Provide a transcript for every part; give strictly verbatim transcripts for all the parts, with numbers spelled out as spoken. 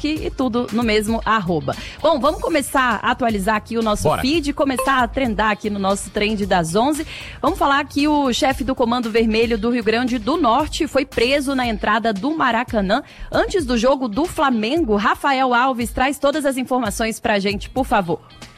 Facebook e tudo no mesmo arroba. Bom, vamos começar a atualizar aqui o nosso Bora. feed, começar a trendar aqui no nosso trend das onze. Vamos falar que o chefe do Comando Vermelho do Rio Grande do Norte foi preso na entrada do Maracanã antes do jogo do Flamengo. Rafael Alves traz todas as informações pra gente, por favor.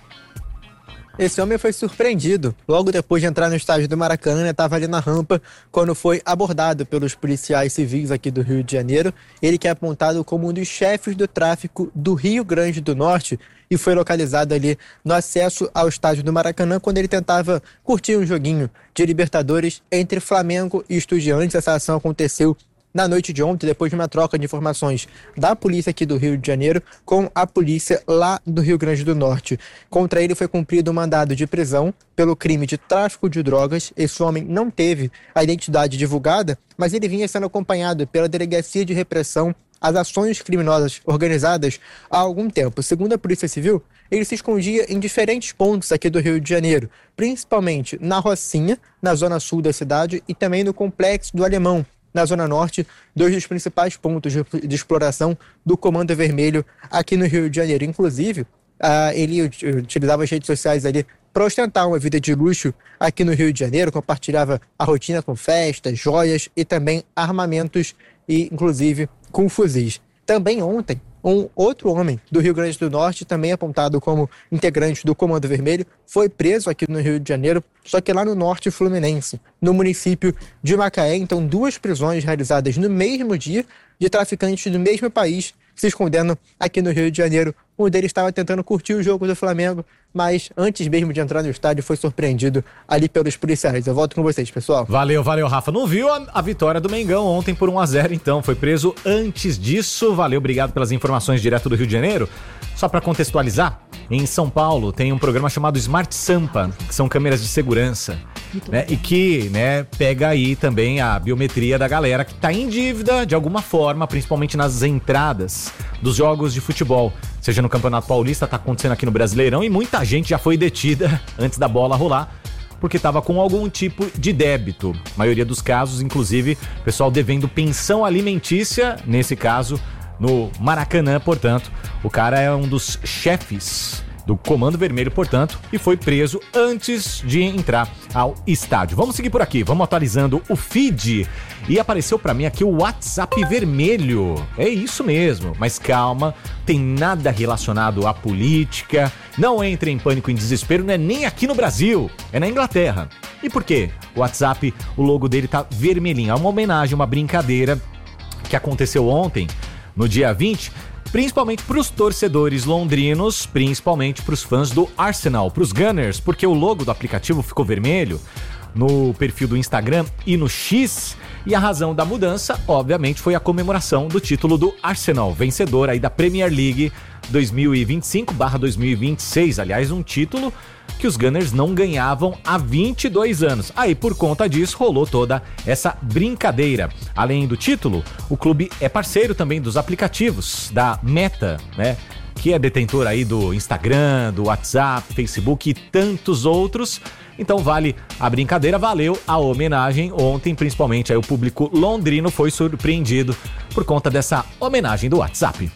Esse homem foi surpreendido. Logo depois de entrar no estádio do Maracanã, estava ali na rampa quando foi abordado pelos policiais civis aqui do Rio de Janeiro. Ele que é apontado como um dos chefes do tráfico do Rio Grande do Norte e foi localizado ali no acesso ao estádio do Maracanã quando ele tentava curtir um joguinho de Libertadores entre Flamengo e Estudiantes. Essa ação aconteceu na noite de ontem, depois de uma troca de informações da polícia aqui do Rio de Janeiro com a polícia lá do Rio Grande do Norte. Contra ele foi cumprido um mandado de prisão pelo crime de tráfico de drogas. Esse homem não teve a identidade divulgada, mas ele vinha sendo acompanhado pela Delegacia de Repressão às Ações Criminosas Organizadas há algum tempo. Segundo a Polícia Civil, ele se escondia em diferentes pontos aqui do Rio de Janeiro, principalmente na Rocinha, na zona sul da cidade, e também no Complexo do Alemão, na Zona Norte, dois dos principais pontos de, de exploração do Comando Vermelho aqui no Rio de Janeiro. Inclusive, uh, ele utilizava as redes sociais ali para ostentar uma vida de luxo aqui no Rio de Janeiro, compartilhava a rotina com festas, joias e também armamentos e, inclusive, com fuzis. Também ontem, um outro homem do Rio Grande do Norte, também apontado como integrante do Comando Vermelho, foi preso aqui no Rio de Janeiro, só que lá no norte fluminense, no município de Macaé. Então, duas prisões realizadas no mesmo dia de traficantes do mesmo país se escondendo aqui no Rio de Janeiro. Um deles estava tentando curtir o jogo do Flamengo, mas antes mesmo de entrar no estádio foi surpreendido ali pelos policiais. Eu volto com vocês, pessoal. Valeu, valeu, Rafa. Não viu a, a vitória do Mengão ontem por um a zero, então. Foi preso antes disso. Valeu, obrigado pelas informações direto do Rio de Janeiro. Só para contextualizar, em São Paulo tem um programa chamado Smart Sampa, que são câmeras de segurança, né, e que, né, pega aí também a biometria da galera que tá em dívida de alguma forma, principalmente nas entradas dos jogos de futebol. Seja no Campeonato Paulista, tá acontecendo aqui no Brasileirão, e muita gente já foi detida antes da bola rolar, porque estava com algum tipo de débito. A maioria dos casos, inclusive, pessoal devendo pensão alimentícia, nesse caso, no Maracanã, portanto. O cara é um dos chefes do Comando Vermelho, portanto, e foi preso antes de entrar ao estádio. Vamos seguir por aqui, vamos atualizando o feed. E apareceu pra mim aqui o WhatsApp vermelho. É isso mesmo, mas calma, tem nada relacionado à política. Não entre em pânico e em desespero, não é nem aqui no Brasil, é na Inglaterra. E por quê? O WhatsApp, o logo dele tá vermelhinho. É uma homenagem, uma brincadeira que aconteceu ontem, no dia vinte, principalmente para os torcedores londrinos, principalmente para os fãs do Arsenal, para os Gunners, porque o logo do aplicativo ficou vermelho no perfil do Instagram e no X, e a razão da mudança, obviamente, foi a comemoração do título do Arsenal, vencedor aí da Premier League dois mil e vinte e cinco barra dois mil e vinte e seis, aliás, um título que os Gunners não ganhavam há vinte e dois anos. Aí, por conta disso, rolou toda essa brincadeira. Além do título, o clube é parceiro também dos aplicativos da Meta, né? Que é detentor aí do Instagram, do WhatsApp, Facebook e tantos outros. Então vale a brincadeira, valeu a homenagem. Ontem, principalmente, aí o público londrino foi surpreendido por conta dessa homenagem do WhatsApp.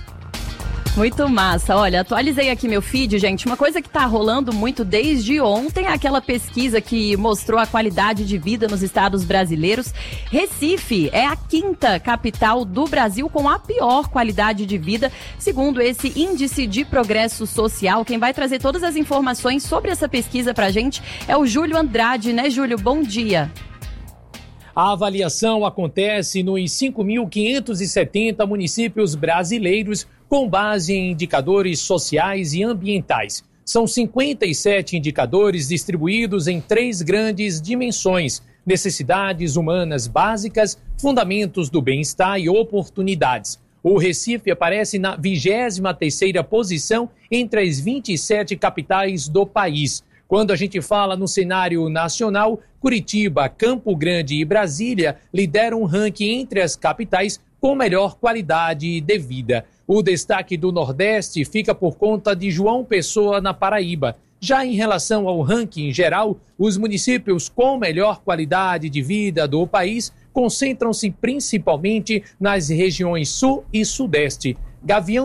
Muito massa. Olha, atualizei aqui meu feed, gente. Uma coisa que tá rolando muito desde ontem é aquela pesquisa que mostrou a qualidade de vida nos estados brasileiros. Recife é a quinta capital do Brasil com a pior qualidade de vida, segundo esse índice de progresso social. Quem vai trazer todas as informações sobre essa pesquisa pra gente é o Júlio Andrade, né, Júlio? Bom dia. A avaliação acontece nos cinco mil quinhentos e setenta municípios brasileiros com base em indicadores sociais e ambientais. São cinquenta e sete indicadores distribuídos em três grandes dimensões: necessidades humanas básicas, fundamentos do bem-estar e oportunidades. O Recife aparece na vigésima terceira posição entre as vinte e sete capitais do país. Quando a gente fala no cenário nacional, Curitiba, Campo Grande e Brasília lideram o ranking entre as capitais com melhor qualidade de vida. O destaque do Nordeste fica por conta de João Pessoa, na Paraíba. Já em relação ao ranking geral, os municípios com melhor qualidade de vida do país concentram-se principalmente nas regiões Sul e Sudeste. Gavião